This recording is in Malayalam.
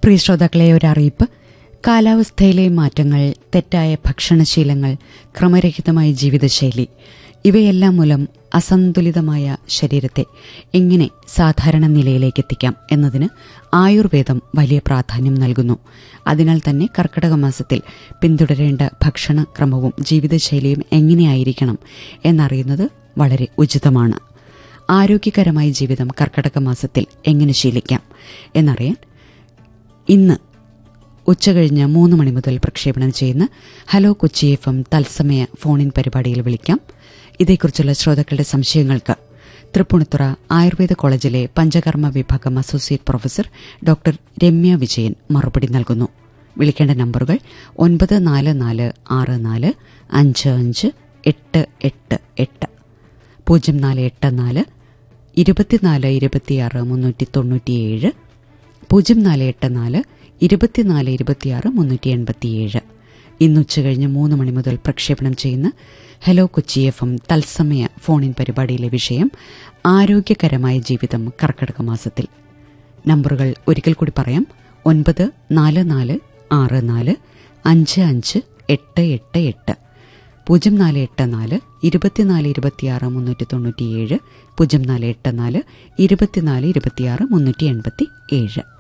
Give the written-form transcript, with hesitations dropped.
പ്രിയ ശ്രോതാക്കളെ, ഒരറിയിപ്പ്. കാലാവസ്ഥയിലെ മാറ്റങ്ങൾ, തെറ്റായ ഭക്ഷണശീലങ്ങൾ, ക്രമരഹിതമായ ജീവിതശൈലി ഇവയെല്ലാം മൂലം അസന്തുലിതമായ ശരീരത്തെ എങ്ങനെ സാധാരണ നിലയിലേക്ക് എത്തിക്കാം എന്നതിന് ആയുർവേദം വലിയ പ്രാധാന്യം നൽകുന്നു. അതിനാൽ തന്നെ കർക്കിടക മാസത്തിൽ പിന്തുടരേണ്ട ഭക്ഷണക്രമവും ജീവിതശൈലിയും എങ്ങനെയായിരിക്കണം എന്നറിയുന്നത് വളരെ ഉചിതമാണ്. ആരോഗ്യകരമായ ജീവിതം കർക്കിടക മാസത്തിൽ എങ്ങനെ ശീലിക്കാം എന്നറിയാൻ ഇന്ന് ഉച്ചകഴിഞ്ഞ് 3 മണി മുതൽ പ്രക്ഷേപണം ചെയ്യുന്ന ഹലോ കൊച്ചി FM തത്സമയ ഫോണിൻ പരിപാടിയിൽ വിളിക്കാം. ഇതേക്കുറിച്ചുള്ള ശ്രോതാക്കളുടെ സംശയങ്ങൾക്ക് തൃപ്പൂണിത്തുറ ആയുർവേദ കോളേജിലെ പഞ്ചകർമ്മ വിഭാഗം associate professor doctor Ramya Vijayan മറുപടി നൽകുന്നു. വിളിക്കേണ്ട നമ്പറുകൾ 9446455888, 0484 2426 397, 0484 2426 387. ഇന്ന് ഉച്ചകഴിഞ്ഞ് 3 മണി മുതൽ പ്രക്ഷേപണം ചെയ്യുന്ന ഹലോ കൊച്ചി FM തത്സമയ ഫോണിൻ പരിപാടിയിലെ വിഷയം ആരോഗ്യകരമായ ജീവിതം കർക്കിടക മാസത്തിൽ. നമ്പറുകൾ ഒരിക്കൽ കൂടി പറയാം: 9446455888, 0484 2426 397, 0484 2426 387.